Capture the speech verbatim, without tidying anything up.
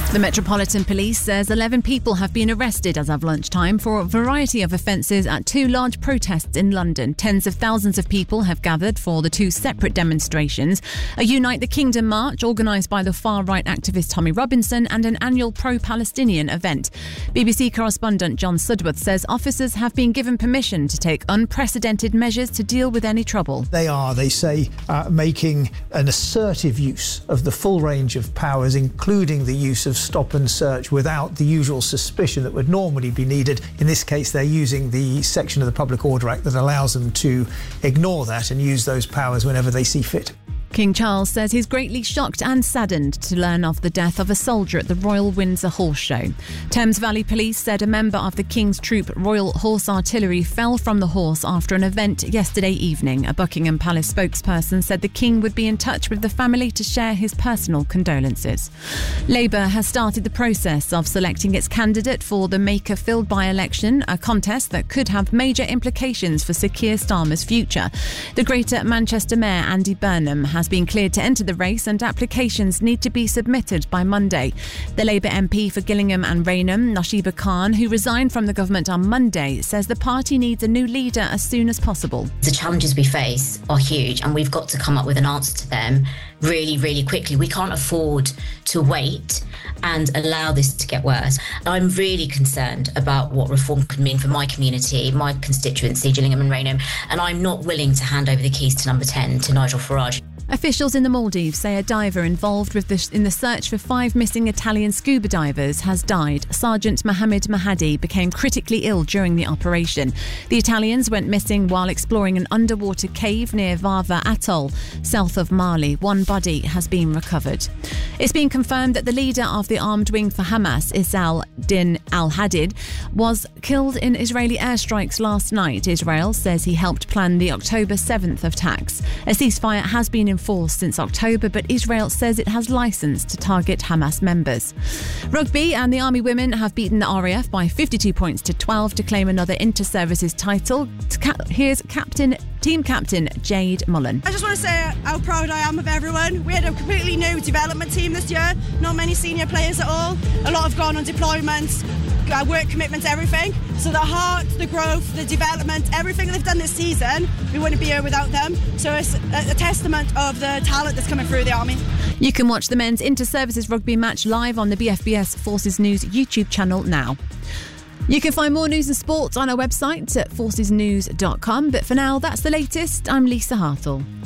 The Metropolitan Police says eleven people have been arrested as of lunchtime for a variety of offences at two large protests in London. Tens of thousands of people have gathered for the two separate demonstrations, a Unite the Kingdom march organised by the far-right activist Tommy Robinson and an annual pro-Palestinian event. B B C correspondent John Sudworth says officers have been given permission to take unprecedented measures to deal with any trouble. They are, they say, uh, making an assertive use of the full range of powers, including the use of stop and search without the usual suspicion that would normally be needed. In this case, they're using the section of the Public Order Act that allows them to ignore that and use those powers whenever they see fit. King Charles says he's greatly shocked and saddened to learn of the death of a soldier at the Royal Windsor Horse Show. Thames Valley Police said a member of the King's Troop Royal Horse Artillery fell from the horse after an event yesterday evening. A Buckingham Palace spokesperson said the King would be in touch with the family to share his personal condolences. Labour has started the process of selecting its candidate for the Makerfield by-election, a contest that could have major implications for Sir Keir Starmer's future. The Greater Manchester Mayor Andy Burnham has has been cleared to enter the race and applications need to be submitted by Monday. The Labour M P for Gillingham and Rainham, Nashiba Khan, who resigned from the government on Monday, says the party needs a new leader as soon as possible. The challenges we face are huge and we've got to come up with an answer to them really, really quickly. We can't afford to wait and allow this to get worse. I'm really concerned about what reform could mean for my community, my constituency, Gillingham and Rainham, and I'm not willing to hand over the keys to number ten to Nigel Farage. Officials in the Maldives say a diver involved with the, in the search for five missing Italian scuba divers has died. Sergeant Mohammed Mahadi became critically ill during the operation. The Italians went missing while exploring an underwater cave near Varva Atoll, south of Mali. One body has been recovered. It's been confirmed that the leader of the armed wing for Hamas, Issam Din al-Hadid, was killed in Israeli airstrikes last night. Israel says he helped plan the October seventh attacks. A ceasefire has been in force since October, but Israel says it has licence to target Hamas members. Rugby and the Army women have beaten the R A F by fifty-two points to twelve to claim another inter-services title. Here's captain, team captain Jade Mullen. I just want to say how proud I am of everyone. We had a completely new development team this year, not many senior players at all. A lot have gone on deployments, work commitments, everything. So the heart, the growth, the development, everything they've done this season, we wouldn't be here without them. So it's a, a testament of the talent that's coming through the Army. You can watch the men's inter-services rugby match live on the B F B S Forces News YouTube channel now. You can find more news and sports on our website at forces news dot com. But for now, that's the latest. I'm Lisa Hartle.